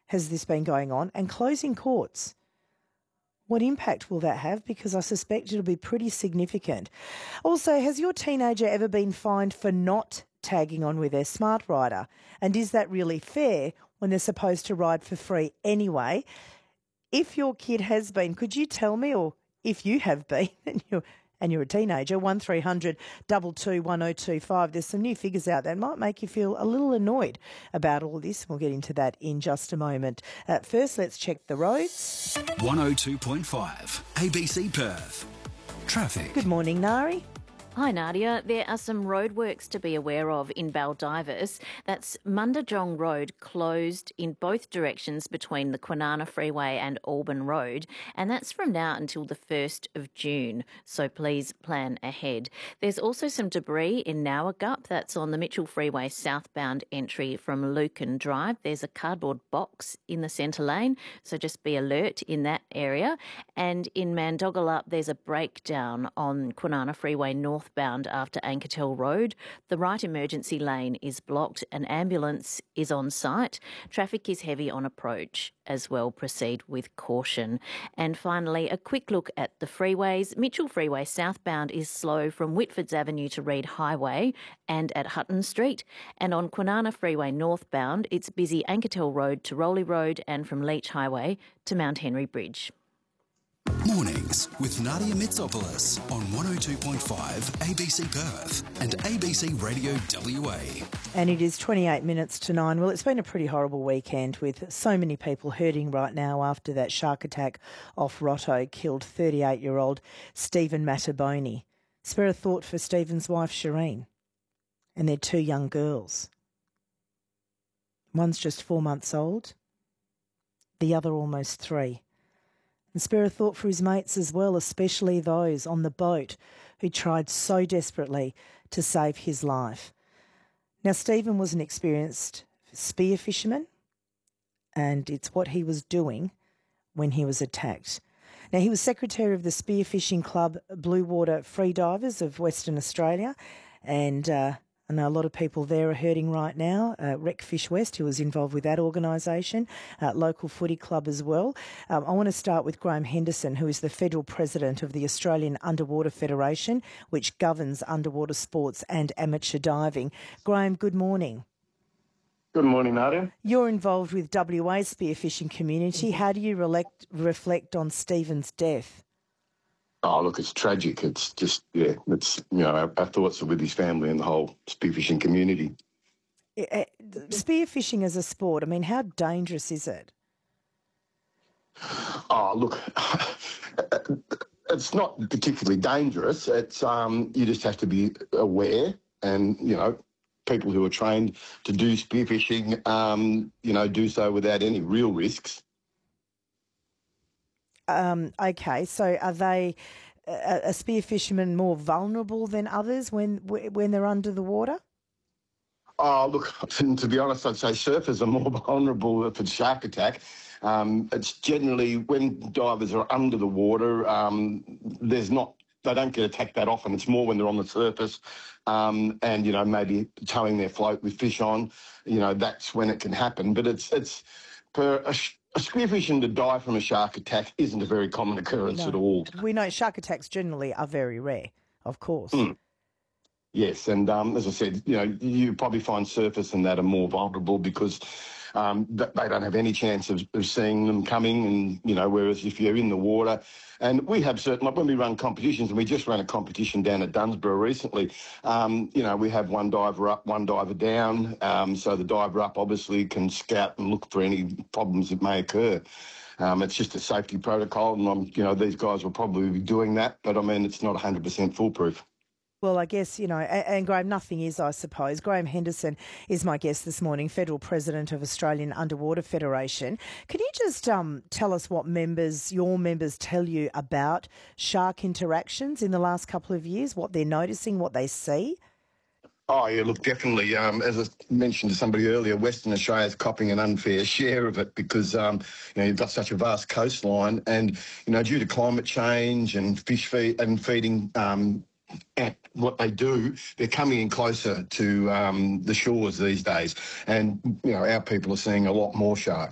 has this been going on, and closing courts. What impact will that have? Because I suspect it'll be pretty significant. Also, has your teenager ever been fined for not tagging on with their smart rider? And is that really fair when they're supposed to ride for free anyway? If your kid has been, could you tell me, or if you have been and you're a teenager, 1300 22 1025. There's some new figures out that might make you feel a little annoyed about all this. We'll get into that in just a moment. First, let's check the roads. 102.5 ABC Perth. Traffic. Good morning, Nari. Hi Nadia, there are some roadworks to be aware of in Baldivis. That's Mundajong Road closed in both directions between the Kwinana Freeway and Alban Road, and that's from now until the 1st of June, so please plan ahead. There's also some debris in Nowagup, that's on the Mitchell Freeway southbound entry from Lucan Drive. There's a cardboard box in the centre lane, so just be alert in that area. And in Mandogalup, there's a breakdown on Kwinana Freeway northbound after Anketel Road. The right emergency lane is blocked. An ambulance is on site. Traffic is heavy on approach as well. Proceed with caution. And finally, a quick look at the freeways. Mitchell Freeway southbound is slow from Whitfords Avenue to Reid Highway and at Hutton Street. And on Kwinana Freeway northbound, it's busy Anketel Road to Rowley Road and from Leach Highway to Mount Henry Bridge. Mornings with Nadia Mitsopoulos on 102.5 ABC Perth and ABC Radio WA. And it is 28 minutes to 9. Well, it's been a pretty horrible weekend with so many people hurting right now after that shark attack off Rotto killed 38-year-old Stephen Mataboni. Spare a thought for Stephen's wife, Shireen, and their two young girls. One's just 4 months old, the other almost 3. And spare a thought for his mates as well, especially those on the boat who tried so desperately to save his life. Now, Stephen was an experienced spear fisherman, and it's what he was doing when he was attacked. Now, he was secretary of the Spearfishing Club Blue Water Freedivers of Western Australia, and I know a lot of people there are hurting right now. Recfish West, who was involved with that organisation, local footy club as well. I want to start with Graham Henderson, who is the federal president of the Australian Underwater Federation, which governs underwater sports and amateur diving. Graham, good morning. Good morning, Nadia. You're involved with WA's spearfishing community. How do you reflect on Stephen's death? Oh, look, it's tragic. It's just, it's, our thoughts are with his family and the whole spearfishing community. Spearfishing as a sport, I mean, how dangerous is it? Oh, look, it's not particularly dangerous. It's, you just have to be aware and, people who are trained to do spearfishing, do so without any real risks. Okay, so are they a spear fisherman more vulnerable than others when they're under the water? Oh, look, to be honest, I'd say surfers are more vulnerable for shark attack. It's generally when divers are under the water, they don't get attacked that often. It's more when they're on the surface and, maybe towing their float with fish on, that's when it can happen. But it's for a spearfishing to die from a shark attack isn't a very common occurrence at all. We know shark attacks generally are very rare, of course. Yes, and as I said, you probably find surfers and that are more vulnerable because they don't have any chance of seeing them coming, and whereas if you're in the water, and we have certain, when we run competitions, and we just ran a competition down at Dunsborough recently, we have one diver up, one diver down, so the diver up obviously can scout and look for any problems that may occur. It's just a safety protocol, and these guys will probably be doing that, but it's not 100% foolproof. Well, I guess, and Graham, nothing is, I suppose. Graham Henderson is my guest this morning, Federal President of Australian Underwater Federation. Can you just tell us what your members tell you about shark interactions in the last couple of years, what they're noticing, what they see? Oh, yeah, look, definitely. As I mentioned to somebody earlier, Western Australia's copping an unfair share of it because, you've got such a vast coastline and, due to climate change and fish feeding at what they do, they're coming in closer to the shores these days. And, our people are seeing a lot more sharks.